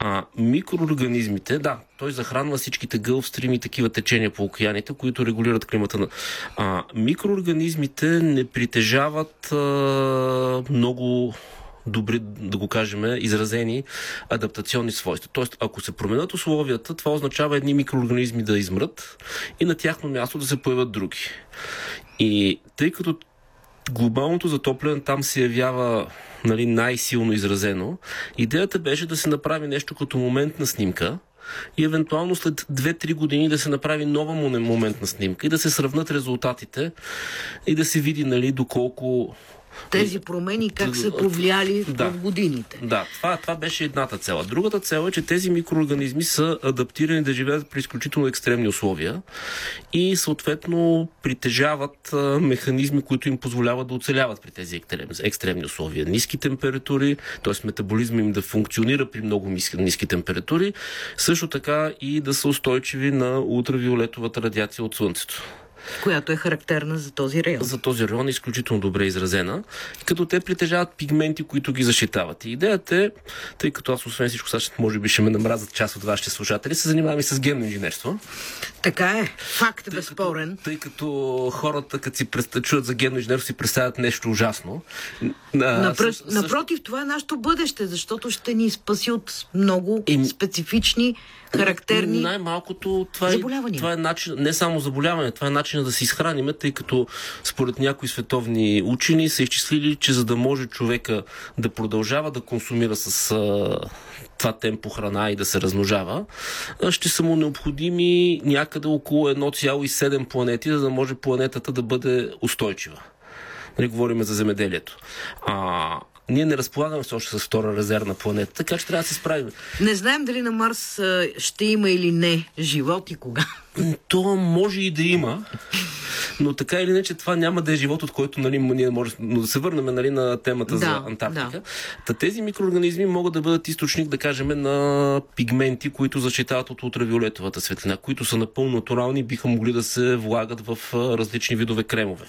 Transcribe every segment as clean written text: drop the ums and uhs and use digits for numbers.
Микроорганизмите, да, той захранва всичките гълфстрими и такива течения по океаните, които регулират климата. Микроорганизмите не притежават много добри, да го кажем, изразени адаптационни свойства. Тоест, ако се променят условията, това означава едни микроорганизми да измрат и на тяхно място да се появят други. И тъй като глобалното затопляне там се явява, нали, най-силно изразено, идеята беше да се направи нещо като моментна снимка и евентуално след 2-3 години да се направи нова моментна снимка и да се сравнат резултатите и да се види, нали, доколко тези промени как са повлияли в годините. Да, това беше едната цел. Другата цел е, че тези микроорганизми са адаптирани да живеят при изключително екстремни условия и съответно притежават механизми, които им позволяват да оцеляват при тези екстремни условия. Ниски температури, т.е. метаболизма им да функционира при много ниски температури, също така и да са устойчиви на ултравиолетовата радиация от Слънцето, която е характерна за този район. За този район е изключително добре изразена, като те притежават пигменти, които ги защитават. И идеята е, тъй като аз освен всичко, сега може би ще ме намразят част от вашите слушатели, се занимаваме и с генно инженерство. Така е. Факт безспорен. Тъй като хората, като си чуят за генно инженерство, си представят нещо ужасно. Напротив, това е нашето бъдеще, защото ще ни спаси от много специфични, характерни най-малкото заболявания. Това е начин, не само заболяване, това е начин да се изхраниме, тъй като според някои световни учени са изчислили, че за да може човека да продължава да консумира с това темпо храна и да се размножава, ще са му необходими някъде около 1,7 планети, за да може планетата да бъде устойчива. Нали, говорим за земеделието. Ние не разполагаме все още с втора резервна планета, така че трябва да се справим. Не знаем дали на Марс ще има или не живот и кога. То може и да има, но така или не, че това няма да е живот, от който, нали, ние може. Но да се върнем, нали, на темата за Антарктика. Да. Тези микроорганизми могат да бъдат източник, да кажем, на пигменти, които защитават от ултравиолетовата светлина, които са напълно натурални, биха могли да се влагат в различни видове кремове.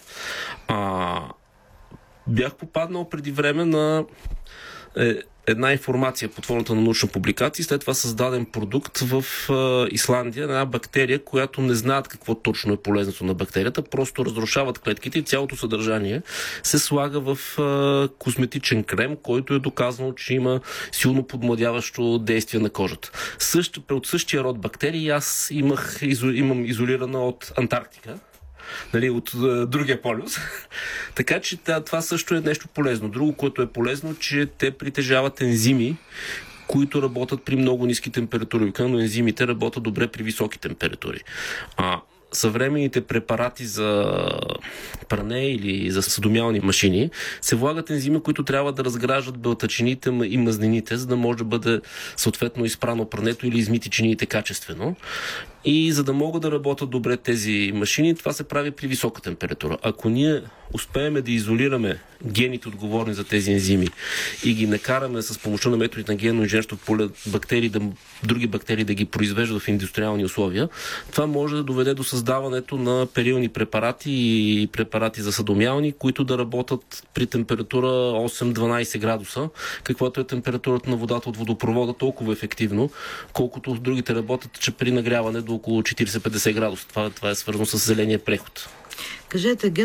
Бях попаднал преди време на една информация под формата на научна публикация, след това създаден продукт в Исландия, една бактерия, която не знаят какво точно е полезното на бактерията, просто разрушават клетките и цялото съдържание се слага в козметичен крем, който е доказано, че има силно подмладяващо действие на кожата. От същия род бактерии аз имам изолирана от Антарктика, нали, от другия полюс. Така че това също е нещо полезно. Друго, което е полезно, че те притежават ензими, които работят при много ниски температури, но ензимите работят добре при високи температури. Съвременните препарати за пране или за съдомиални машини се влагат ензими, които трябва да разграждат белтъчините и мазнините, за да може да бъде съответно изпрано прането или измити чиниите качествено. И за да могат да работят добре тези машини, това се прави при висока температура. Ако ние успеем да изолираме гените, отговорни за тези ензими, и ги накараме с помощта на методите на генно инженерство други бактерии да ги произвеждат в индустриални условия, това може да доведе до създаването на перилни препарати и препарати за съдомиални, които да работят при температура 8-12 градуса, каквато е температурата на водата от водопровода, толкова ефективно, колкото другите работят, че при нагряване до около 40-50 градуса. Това е свързано с зеления преход. Кажете,